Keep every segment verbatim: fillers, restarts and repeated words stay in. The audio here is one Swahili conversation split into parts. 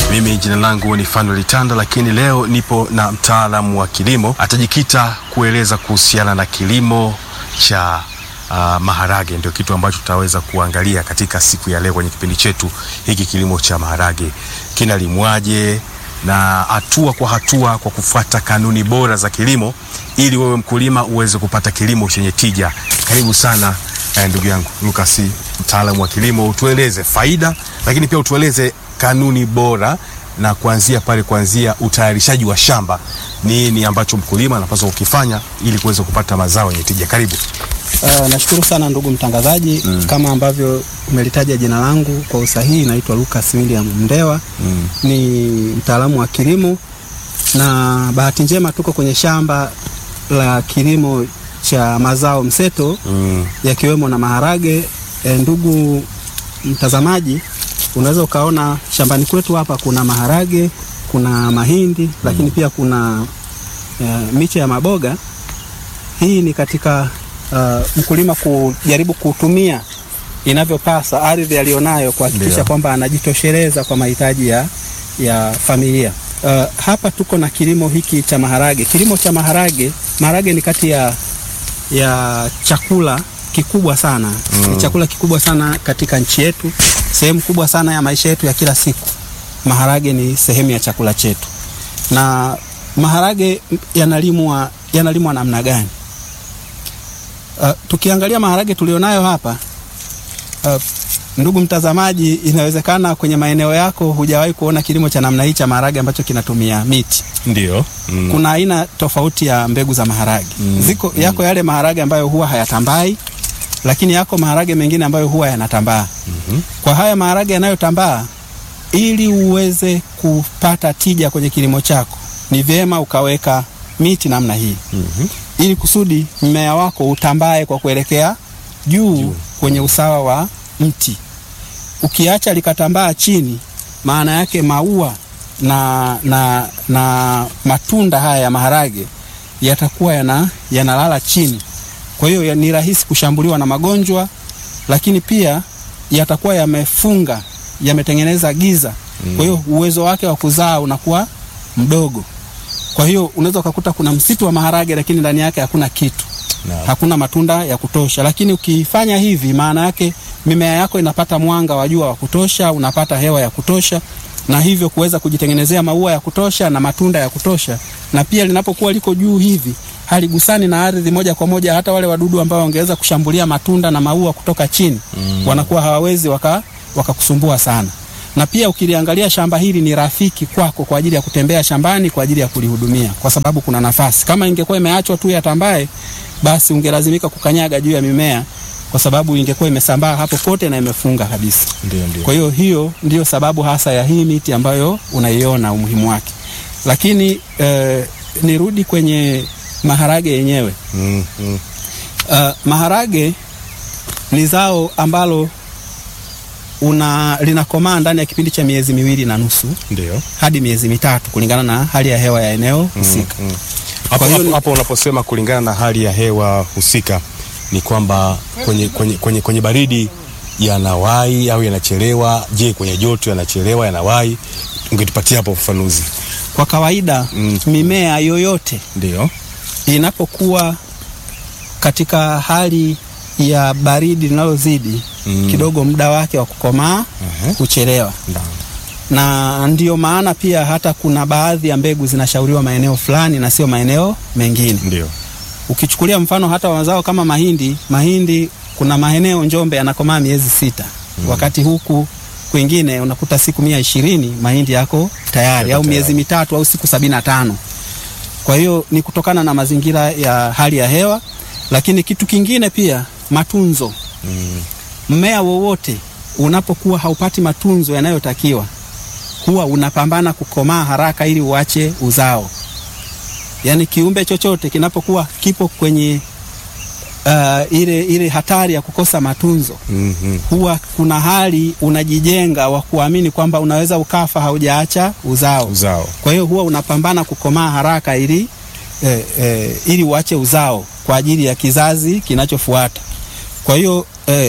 Mimi jina langu ni Fanuel Tanda, lakini leo nipo na mtaalamu wa kilimo. Atajikita kueleza kuhusiana na kilimo cha uh, maharage. Ndio kitu ambacho tutaweza kuangalia katika siku ya leo kwenye kipindi chetu hiki. Kilimo cha maharage kinalimwaje na hatua kwa hatua kwa kufuata kanuni bora za kilimo, ili wewe mkulima uweze kupata kilimo chenye tija. Karibu sana eh, ndugu yangu Lucas, mtaalamu wa kilimo. Utueleze faida, lakini pia utueleze kanuni bora, na kuanzia pale, kuanzia utayarishaji wa shamba, nini ambacho mkulima anapaswa kukifanya ili kuweza kupata mazao yenye tija. Karibu. Uh, nashukuru sana ndugu mtangazaji. mm. Kama ambavyo umelitaja jina langu kwa usahihi, naitwa Lucas William Mndewa. mm. Ni mtaalamu wa kilimo, na bahati njema tuko kwenye shamba la kilimo cha mazao mseto mm. yakiwemo na maharage. E, ndugu mtazamaji, unaweza ukaona shambani kwetu hapa kuna maharage, kuna mahindi, mm. lakini pia kuna uh, miche ya maboga. Hii ni katika uh, mkulima kujaribu kutumia inavyopasa ardhi alionayo kuhakikisha kwamba anajitosheleza kwa mahitaji ya, ya familia. Uh, hapa tuko na kilimo hiki cha maharage. Kilimo cha maharage, maharage ni kati ya, ya chakula kikubwa sana. Mm. Ni chakula kikubwa sana katika nchi yetu. Sehemu kubwa sana ya maisha yetu ya kila siku, maharage ni sehemu ya chakula chetu. Na maharage yanalimwa yanalimwa namna gani? Uh, tukiangalia maharage tulionayo hapa, uh, ndugu mtazamaji, inawezekana kwenye maeneo yako hujawahi kuona kilimo cha namna hii cha maharage ambacho kinatumia miti. Ndio. Mm. Kuna aina tofauti ya mbegu za maharage. Mm. Ziko mm. yako yale maharage ambayo huwa hayatambai, lakini yako maharage mengine ambayo huwa yanatambaa. Mm-hmm. Kwa haya maharage yanayotambaa, ili uweze kupata tija kwenye kilimo chako, ni vyema ukaweka miti namna hii. Mm-hmm. Ili kusudi mmea wako utambae kwa kuelekea juu, juu kwenye usawa wa mti. Ukiacha likatambaa chini, maana yake maua na, na, na matunda haya ya maharage yatakuwa yana, yanalala chini. Kwa hiyo ni rahisi kushambuliwa na magonjwa, lakini pia yatakuwa yamefunga, yametengeneza giza. Mm. Kwa hiyo uwezo wake wa kuzaa unakuwa mdogo. Kwa hiyo unaweza ukakuta kuna msitu wa maharage lakini ndani yake hakuna kitu. No. Hakuna matunda ya kutosha. Lakini ukifanya hivi, maana yake mimea yako inapata mwanga wa jua wa kutosha, unapata hewa ya kutosha, na hivyo kuweza kujitengenezea maua ya kutosha na matunda ya kutosha. Na pia linapokuwa liko juu hivi, haligusani na ardhi moja kwa moja. Hata wale wadudu ambao wangeweza kushambulia matunda na maua kutoka chini, mm. wanakuwa hawawezi waka wakakusumbua sana. Na pia ukiliangalia shamba hili ni rafiki kwako kwa ajili ya kutembea shambani, kwa ajili ya kulihudumia, kwa sababu kuna nafasi. Kama ingekuwa imeachwa tu yatambae, basi ungelazimika kukanyaga juu ya mimea, kwa sababu ingekuwa imesambaa hapo kote na imefunga kabisa. Ndiyo, ndiyo. Kwa hiyo hiyo ndio sababu hasa ya hii miti ambayo unaiona umuhimu wake. Lakini eh, nirudi kwenye maharage yenyewe. Mm, mm. Uh, maharage ni zao ambalo una linakomaa ndani ya kipindi cha miezi miwili na nusu. Ndio. Hadi miezi mitatu kulingana na hali ya hewa ya eneo husika. Mm, mm. Hapo hapo, hapo unaposema kulingana na hali ya hewa husika, ni kwamba kwenye kwenye kwenye, kwenye baridi yanawai au yanachelewa? Je, kwenye joto yanachelewa, yanawai? Ungetupatia hapo ufafanuzi. Kwa kawaida, mm. mimea yoyote ndio inapokuwa katika hali ya baridi linalozidi, mm. kidogo muda wake wa kukomaa uh-huh. kuchelewa. Ndao. Na ndio maana pia hata kuna baadhi ya mbegu zinashauriwa maeneo fulani na sio maeneo mengine. Ndio. Ukichukulia mfano hata mazao kama mahindi, mahindi kuna maeneo Njombe yanakomaa miezi sita. Mm. Wakati huku kwingine unakuta siku mia ishirini mahindi yako tayari, au miezi mitatu au siku sabini na tano. Kwa hiyo ni kutokana na mazingira ya hali ya hewa. Lakini kitu kingine pia, matunzo. Mm. Mmea wowote unapokuwa haupati matunzo yanayotakiwa, huwa unapambana kukomaa haraka ili uache uzao. Yaani kiumbe chochote kinapokuwa kipo kwenye uh, ile ile hatari ya kukosa matunzo, mm-hmm. huwa kuna hali unajijenga wa kuamini kwamba unaweza ukafa haujaacha uzao. Uzao. Kwa hiyo huwa unapambana kukomaa haraka ili eh, eh, ili uache uzao kwa ajili ya kizazi kinachofuata. Kwa hiyo eh,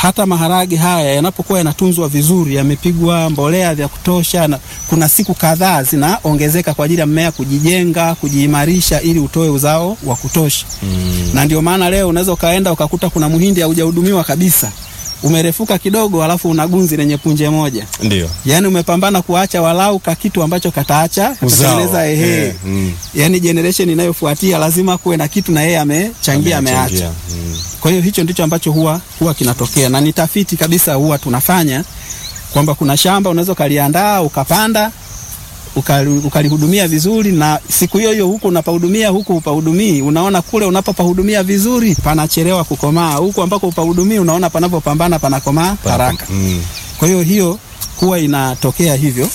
hata maharage haya yanapokuwa yanatunzwa vizuri, yamepigwa mbolea vya kutosha, na kuna siku kadhaa zinaongezeka kwa ajili ya mmea kujijenga, kujiimarisha ili utoe uzao wa kutosha. Mm. Na ndio maana leo unaweza ukaenda ukakuta kuna muhindi haujahudumiwa kabisa, umerefuka kidogo, alafu una gunzi lenye punje moja. Ndio. Yaani umepambana kuacha walau ka kitu ambacho kataacha kutengeneza ehe. Yeah. Mm. Yaani generation inayofuatia lazima kuwe na kitu na yeye amechangia ameacha. Mm. Kwa hiyo hicho ndicho ambacho huwa huwa kinatokea, na ni tafiti kabisa huwa tunafanya kwamba kuna shamba unaweza kaliandaa ukapanda ukalihudumia vizuri, na siku hiyo hiyo huko unapahudumia huko upahudumii, unaona kule unapopahudumia vizuri panachelewa kukomaa, huko ambako upahudumii unaona panapopambana panakomaa haraka. Mm. Kwa hiyo hiyo huwa inatokea hivyo,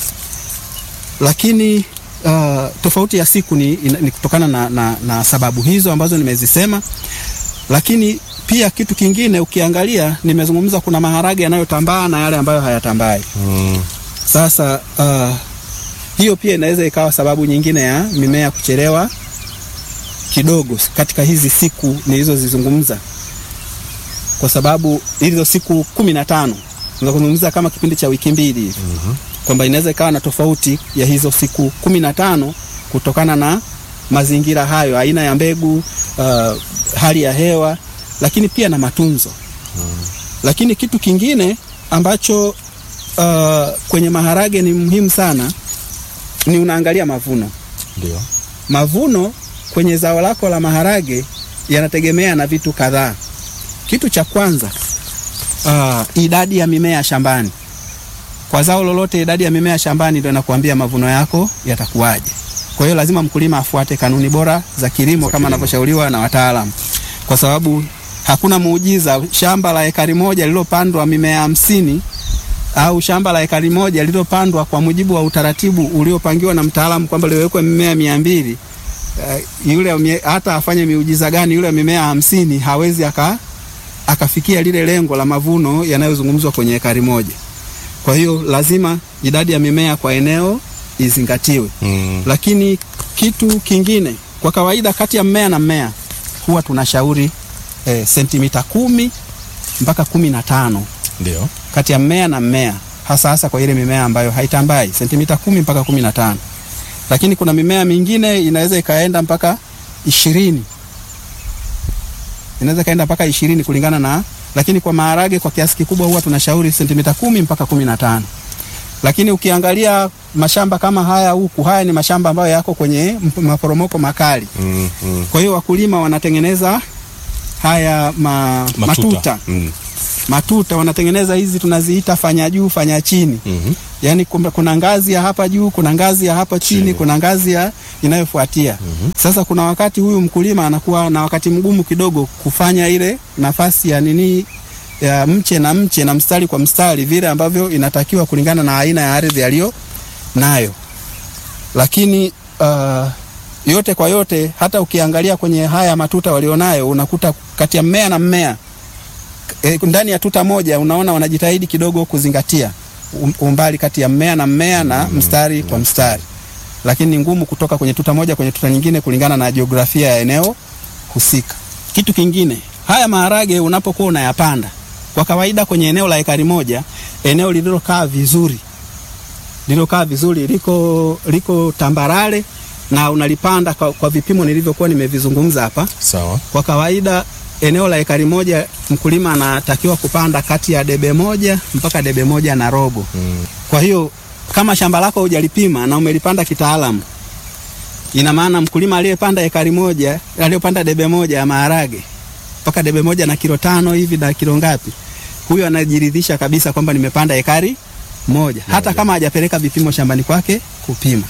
lakini uh, tofauti ya siku ni, ni kutokana na, na, na sababu hizo ambazo nimezisema. Lakini pia kitu kingine ukiangalia, nimezungumza kuna maharage yanayotambaa na yale ambayo hayatambai. Mm. Sasa uh, hiyo pia inaweza ikawa sababu nyingine ya mimea kuchelewa kidogo katika hizi siku nilizozizungumza, kwa sababu hizo siku kumi na tano tunazungumza kama kipindi cha wiki mbili hivi. Mm-hmm. Kwamba inaweza ikawa na tofauti ya hizo siku kumi na tano kutokana na mazingira hayo, aina ya mbegu, uh, hali ya hewa, lakini pia na matunzo. Mm. Lakini kitu kingine ambacho uh, kwenye maharage ni muhimu sana ni unaangalia mavuno. Ndio. Mavuno kwenye zao lako la maharage yanategemea na vitu kadhaa. Kitu cha kwanza, uh, idadi ya mimea shambani. Kwa zao lolote idadi ya mimea shambani ndio inakuambia mavuno yako yatakuwaje. Kwa hiyo lazima mkulima afuate kanuni bora za kilimo kama anavyoshauriwa na wataalamu. Kwa sababu hakuna muujiza shamba la ekari moja lililopandwa mimea hamsini au shamba la ekari moja lililopandwa kwa mujibu wa utaratibu uliopangiwa na mtaalamu kwamba liwekwe mimea mia mbili, uh, yule hata afanye miujiza gani, yule mimea hamsini hawezi aka akafikia lile lengo la mavuno yanayozungumzwa kwenye ekari moja. Kwa hiyo lazima idadi ya mimea kwa eneo izingatiwe. Mm. Lakini kitu kingine, kwa kawaida kati ya mmea na mmea huwa tunashauri eh, sentimita kumi mpaka kumi na tano. Ndio. Kati ya mmea na mmea, hasa hasa kwa ile mimea ambayo haitambai, sentimita kumi mpaka kumi na tano. Lakini kuna mimea mingine inaweza ikaenda mpaka ishirini. Inaweza kaenda mpaka ishirini kulingana na, lakini kwa maharage kwa kiasi kikubwa huwa tunashauri sentimita kumi mpaka kumi na tano. Lakini ukiangalia mashamba kama haya huku, haya ni mashamba ambayo yako kwenye maporomoko makali. Mm, mm. Kwa hiyo wakulima wanatengeneza haya ma, matuta. Matuta. Mm. Matuta wanatengeneza hizi tunaziita fanya juu fanya chini. Mm-hmm. Yaani kuna ngazi ya hapa juu, kuna ngazi ya hapa chini, chini. Kuna ngazi ya inayofuatia. Mm-hmm. Sasa kuna wakati huyu mkulima anakuwa na wakati mgumu kidogo kufanya ile nafasi ya nini ya mche na mche na mstari kwa mstari vile ambavyo inatakiwa kulingana na aina ya ardhi aliyo nayo. Lakini uh, yote kwa yote, hata ukiangalia kwenye haya matuta walionayo, unakuta kati ya mmea na mmea e, ndani ya tuta moja unaona wanajitahidi kidogo kuzingatia umbali kati ya mmea na mmea na mstari kwa mstari. Lakini ni ngumu kutoka kwenye tuta moja kwenye tuta nyingine kulingana na jiografia ya eneo husika. Kitu kingine, haya maharage unapokuwa unayapanda, kwa kawaida kwenye eneo la ekari moja, eneo lililokaa vizuri, lililokaa vizuri liko liko tambarare na unalipanda kwa, kwa vipimo nilivyokuwa nimevizungumza hapa. Sawa. Kwa kawaida eneo la ekari moja mkulima anatakiwa kupanda kati ya debe moja mpaka debe moja na robo. Mm. Kwa hiyo kama shamba lako hujalipima na umelipanda kitaalamu, ina maana mkulima aliyepanda ekari moja, aliyopanda debe moja ya maharage mpaka debe moja na kilo tano hivi na kilo ngapi, huyo anajiridhisha kabisa kwamba nimepanda ekari moja, hata kama hajapeleka vipimo shambani kwake kupima.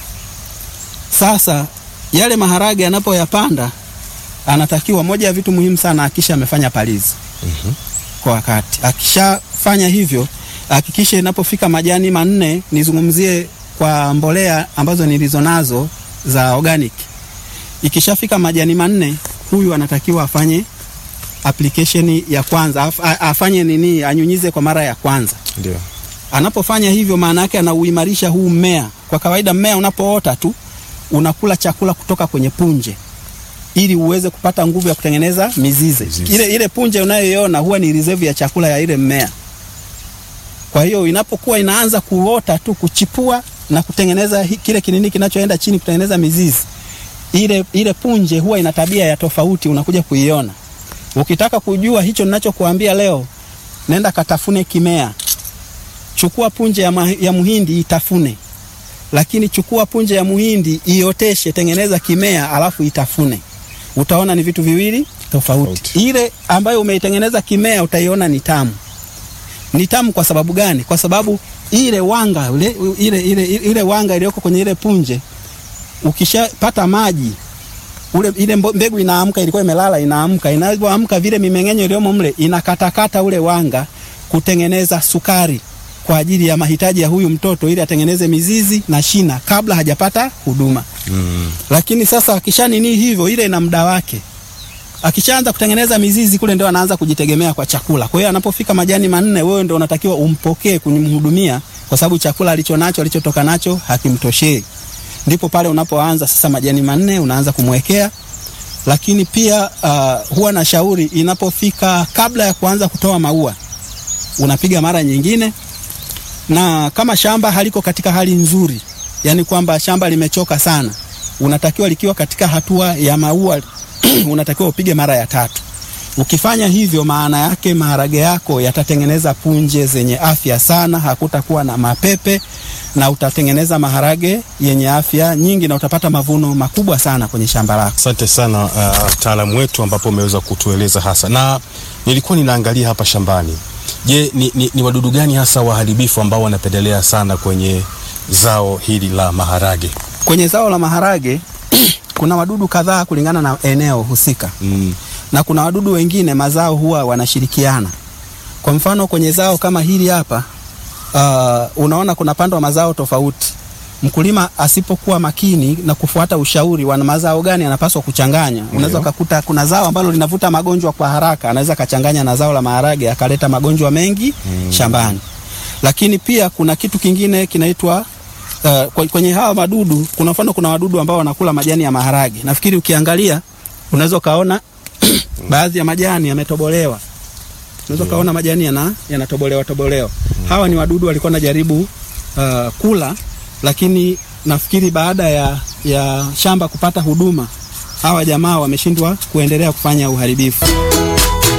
Sasa yale maharage anapoyapanda, anatakiwa, moja ya vitu muhimu sana, hakikisha amefanya palizi. Mm-hmm. Kwa wakati. Akishafanya hivyo, hakikisha inapofika majani manne, nizungumzie kwa mbolea ambazo nilizonazo za organic. Ikishafika majani manne, huyu anatakiwa afanye application ya kwanza, af, afanye nini, anyunyize kwa mara ya kwanza. Ndio. Anapofanya hivyo, maana yake anauimarisha huu mmea. Kwa kawaida mmea unapoota tu unakula chakula kutoka kwenye punje. ili uweze kupata nguvu ya kutengeneza mizizi. Mizizi. Ile ile punje unayoiona huwa ni reserve ya chakula ya ile mmea. Kwa hiyo inapokuwa inaanza kuota tu, kuchipua na kutengeneza kile kinini kinachoenda chini kutengeneza mizizi, ile ile punje huwa ina tabia ya tofauti, unakuja kuiona. Ukitaka kujua hicho ninachokuambia leo, nenda katafune kimea. Chukua punje ya, ma, ya muhindi itafune. Lakini chukua punje ya muhindi ioteshe, tengeneza kimea alafu itafune. Utaona ni vitu viwili tofauti. Okay. Ile ambayo umeitengeneza kimea utaiona ni tamu. Ni tamu kwa sababu gani? Kwa sababu ile wanga ile ile ile, ile wanga iliyoko kwenye ile punje, ukishapata maji, ule ile mbegu inaamka, ilikuwa imelala inaamka, inapoamka vile mimeng'enyo iliyomo mle inakatakata ule wanga kutengeneza sukari kwa ajili ya mahitaji ya huyu mtoto, ili atengeneze mizizi na shina kabla hajapata huduma. Mm. Lakini sasa akisha nini hivyo, ile ina muda wake. Akishaanza kutengeneza mizizi kule ndio anaanza kujitegemea kwa chakula. Kwa hiyo anapofika majani manne, wewe ndio unatakiwa umpokee kumhudumia, kwa sababu chakula alichonacho alichotoka nacho hakimtoshei. Ndipo pale unapoanza sasa majani manne unaanza kumwekea. Lakini pia uh, huwa na shauri inapofika kabla ya kuanza kutoa maua, unapiga mara nyingine. Na kama shamba haliko katika hali nzuri, yani kwamba shamba limechoka sana, unatakiwa likiwa katika hatua ya maua unatakiwa upige mara ya tatu. Ukifanya hivyo, maana yake maharage yako yatatengeneza punje zenye afya sana, hakutakuwa na mapepe, na utatengeneza maharage yenye afya nyingi na utapata mavuno makubwa sana kwenye shamba lako. Asante sana uh, mtaalamu wetu, ambapo umeweza kutueleza hasa. Na nilikuwa ninaangalia hapa shambani. Je, ni, ni, ni wadudu gani hasa waharibifu ambao wanapendelea sana kwenye zao hili la maharage? Kwenye zao la maharage kuna wadudu kadhaa kulingana na eneo husika. Mm. Na kuna wadudu wengine mazao huwa wanashirikiana. Kwa mfano kwenye zao kama hili hapa, uh, unaona kuna pandwa mazao tofauti. Mkulima asipokuwa makini na kufuata ushauri wana mazao gani anapaswa kuchanganya, unaweza kukuta kuna zao ambalo linavuta magonjwa kwa haraka, anaweza kachanganya na zao la maharage akaleta magonjwa mengi mm. shambani. Lakini pia kuna kitu kingine kinaitwa uh, kwenye hawa madudu, kuna mfano kuna wadudu ambao wanakula majani ya maharage. Nafikiri ukiangalia unaweza kaona baadhi ya majani yametobolewa. Unaweza yeah. kaona majani yana yanatobolewa tobolewa. Mm. Hawa ni wadudu walikuwa wanajaribu uh, kula, lakini nafikiri baada ya ya shamba kupata huduma, hawa jamaa wameshindwa kuendelea kufanya uharibifu.